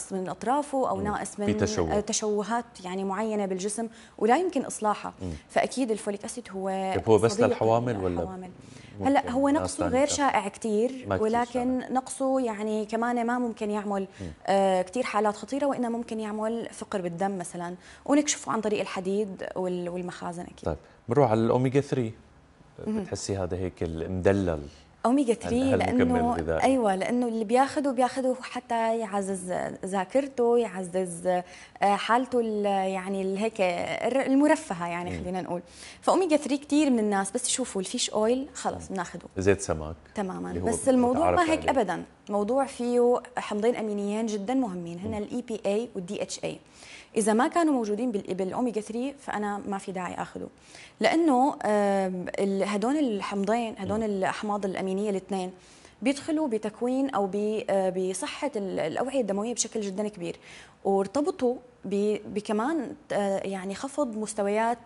ناقص من اطرافه او ناقص من تشوهات يعني معينه بالجسم ولا يمكن اصلاحها. فاكيد الفوليك اسيد هو طيب هو بس للحوامل ولا هلا هو نقصه غير شائع كثير، ولكن نقصه يعني كمان ما ممكن يعمل كثير حالات خطيره، وانما ممكن يعمل فقر بالدم مثلا، ونكشفه عن طريق الحديد والمخازن اكيد. طيب بنروح على الاوميجا 3، بتحسي هذا هيك المدلل اوميجا 3 لانه ايوه لانه اللي بياخده حتى يعزز ذاكرته، يعزز حالته يعني هيك المرفهه يعني خلينا نقول. فاوميجا 3 كثير من الناس بس يشوفوا الفيش اويل خلص بناخده زيت سمك تماما، بس الموضوع ما هيك ابدا. موضوع فيه حمضين امينيين جدا مهمين، هن الاي بي اي والدي اتش اي. إذا ما كانوا موجودين بالأوميجا 3 فأنا ما في داعي أخذه، لأنه هدول الحمضين، هدول الأحماض الأمينية الاثنين بيدخلوا بتكوين أو بصحة الأوعية الدموية بشكل جدا كبير، وارتبطوا بكمان يعني خفض مستويات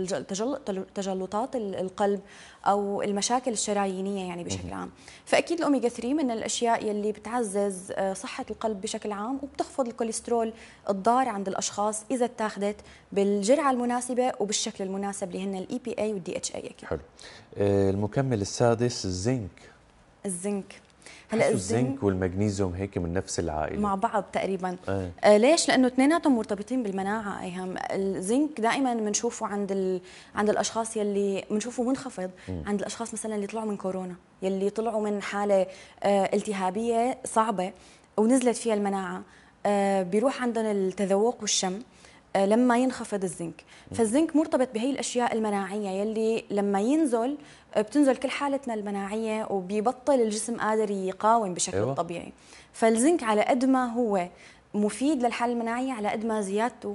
تجلطات القلب أو المشاكل الشرايينية يعني بشكل عام. فأكيد الأوميجا 3 من الأشياء يلي بتعزز صحة القلب بشكل عام، وبتخفض الكوليسترول الضار عند الأشخاص إذا اتاخذت بالجرعة المناسبة وبالشكل المناسب اللي هن الإي بي أي والدي اتش أي. أكيد. حلو. المكمل السادس الزنك. الزنك هلا الزنك والمغنيسيوم هيك من نفس العائله مع بعض تقريبا. ليش؟ لانه اثنيناتهم مرتبطين بالمناعه. ايهم الزنك دائما بنشوفه عند الاشخاص يلي بنشوفه منخفض عند الاشخاص مثلا اللي طلعوا من كورونا، يلي طلعوا من حاله التهابيه صعبه ونزلت فيها المناعه، بيروح عندهم التذوق والشم لما ينخفض الزنك. فالزنك مرتبط بهي الاشياء المناعيه يلي لما ينزل بتنزل كل حالتنا المناعيه وبيبطل الجسم قادر يقاوم بشكل طبيعي. فالزنك على قد ما هو مفيد للحاله المناعيه، على قد ما زيادته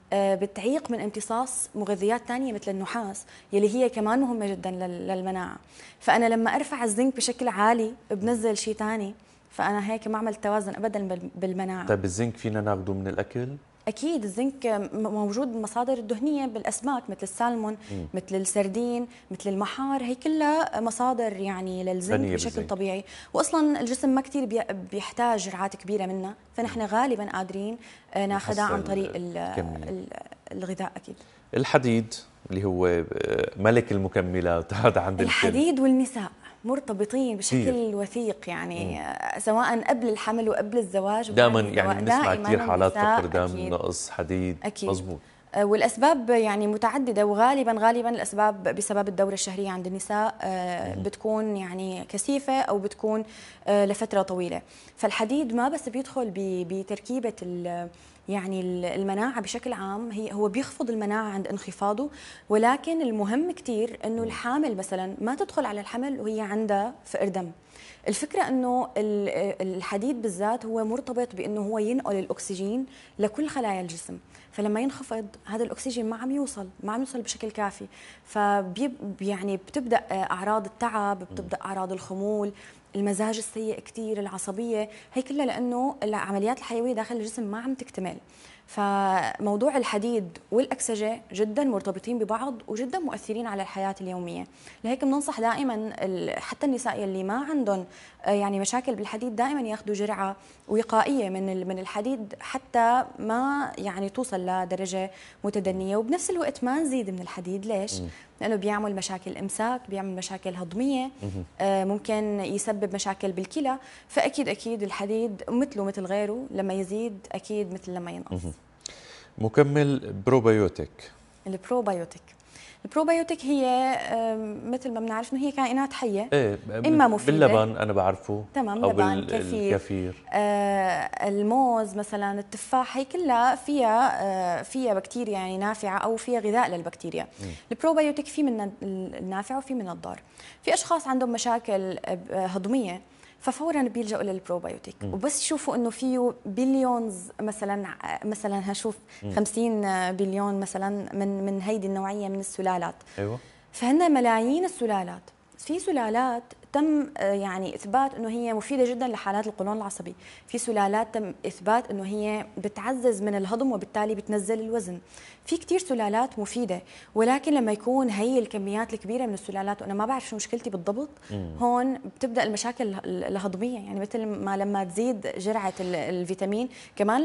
بتعيق من امتصاص مغذيات ثانيه مثل النحاس يلي هي كمان مهمه جدا للمناعه. فانا لما ارفع الزنك بشكل عالي بنزل شيء ثاني، فانا هيك ما عملت توازن ابدا بالمناعه. طيب الزنك فينا ناخذه من الاكل؟ أكيد الزنك موجود بالمصادر الدهنية بالأسماك مثل السالمون، مثل السردين، مثل المحار، هي كلها مصادر يعني للزنك بشكل طبيعي. وأصلا الجسم ما كتير بيحتاج جرعات كبيرة منها، فنحن غالبا قادرين ناخذها عن طريق الغذاء. أكيد. الحديد اللي هو ملك المكملات هذا عند الحديد والنساء مرتبطين بشكل وثيق يعني سواء قبل الحمل وقبل الزواج. دائما يعني بنسمع كثير حالات فقر دم، نقص حديد. أكيد. مزبوط. والاسباب يعني متعدده، وغالبا الاسباب بسبب الدوره الشهريه عند النساء بتكون يعني كثيفه او بتكون لفتره طويله. فالحديد ما بس بيدخل بتركيبه يعني المناعه بشكل عام، هو بيخفض المناعه عند انخفاضه، ولكن المهم كثير انه الحامل مثلا ما تدخل على الحمل وهي عندها فقر دم. الفكرة أنه الحديد بالذات هو مرتبط بأنه هو ينقل الأكسجين لكل خلايا الجسم، فلما ينخفض هذا الأكسجين ما عم يوصل بشكل كافي، يعني بتبدأ أعراض التعب، بتبدأ أعراض الخمول، المزاج السيء كتير، العصبية، هي كلها لأنه العمليات الحيوية داخل الجسم ما عم تكتمل. فموضوع الحديد والأكسجة جدا مرتبطين ببعض وجدا مؤثرين على الحياة اليومية. لهيك بننصح دائما حتى النساء يلي ما عندهم يعني مشاكل بالحديد دائما ياخذوا جرعة وقائية من الحديد حتى ما يعني توصل لدرجة متدنية، وبنفس الوقت ما نزيد من الحديد. ليش؟ لأنه بيعمل مشاكل إمساك، بيعمل مشاكل هضمية، ممكن يسبب مشاكل بالكلى. فأكيد الحديد مثل غيره، لما يزيد أكيد مثل لما ينقص. مكمل بروبيوتيك. البروبيوتيك هي مثل ما بنعرف انه هي كائنات حيه. اما مفيده باللبن انا بعرفه، تمام، او لبن، بالكفير، الموز مثلا، التفاح، هي كلها فيها بكتيريا يعني نافعه او فيها غذاء للبكتيريا. البروبيوتيك في منها النافع وفي منها الضار. في اشخاص عندهم مشاكل هضميه ففورا بيلجأوا للبروبيوتيك، وبس يشوفوا انه فيه بليونز مثلا هشوف 50 بليون مثلا من هيدي النوعيه من السلالات. ايوه، فهن ملايين السلالات. في سلالات تم يعني اثبات انه هي مفيده جدا لحالات القولون العصبي، في سلالات تم اثبات انه هي بتعزز من الهضم وبالتالي بتنزل الوزن. في كثير سلالات مفيده، ولكن لما يكون هي الكميات الكبيره من السلالات وانا ما بعرف شو مشكلتي بالضبط، هون بتبدا المشاكل الهضميه. يعني مثل ما لما تزيد جرعه الفيتامين كمان